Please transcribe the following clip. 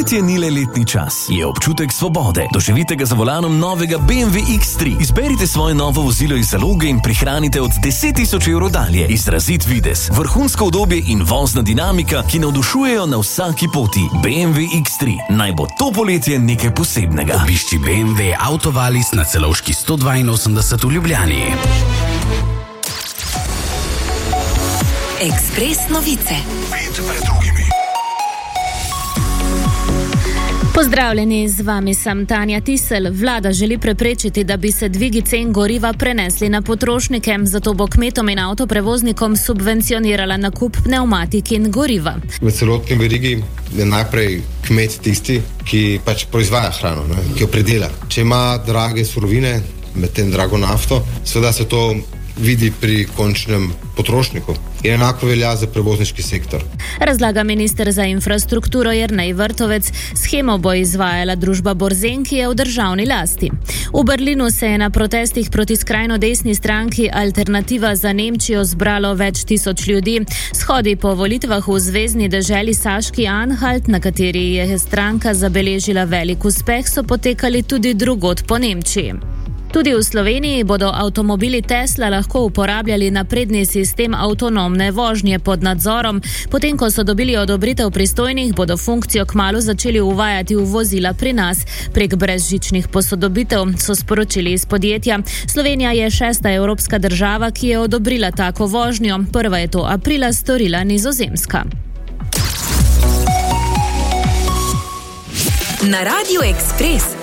Poletje ni le letni čas, je občutek svobode. Doživite ga za volanom novega BMW X3. Izberite svoje novo vozilo iz zaloge in prihranite od 10.000 evrov dalje. Izrazit videz, vrhunsko udobje in vozna dinamika, ki navdušujejo na vsaki poti. BMW X3. Naj bo to poletje nekaj posebnega. Obišči BMW Autovalis na Celovški 182 v Ljubljani. Ekspres novice. Pozdravljeni, z vami sem Tanja Tisel. Vlada želi preprečiti, da bi se dvigi cen goriva prenesli na potrošnike, zato bo kmetom in avtoprevoznikom subvencionirala nakup pnevmatik in goriva. V celotni verigi je najprej kmet tisti, ki pač proizvaja hrano, ki jo predela. Če ima drage surovine, medtem drago nafto, seveda se to vidi pri končnem potrošniku. In enako velja za prevozniški sektor. Razlaga minister za infrastrukturo Jernej Vrtovec. Shemo bo izvajala družba Borzen, ki je v državni lasti. V Berlinu se je na protestih proti skrajno desni stranki Alternativa za Nemčijo zbralo več tisoč ljudi. Shodi po volitvah v zvezni deželi Saški Anhalt, na kateri je stranka zabeležila velik uspeh, so potekali tudi drugod po Nemčiji. Tudi v Sloveniji bodo avtomobili Tesla lahko uporabljali napredni sistem avtonomne vožnje pod nadzorom. Potem, ko so dobili odobritev pristojnih, bodo funkcijo kmalu začeli uvajati v vozila pri nas prek brezžičnih posodobitev, so sporočili iz podjetja. Slovenija je 6. evropska država, ki je odobrila tako vožnjo. Prva je to aprila storila Nizozemska. Na Radiu Ekspres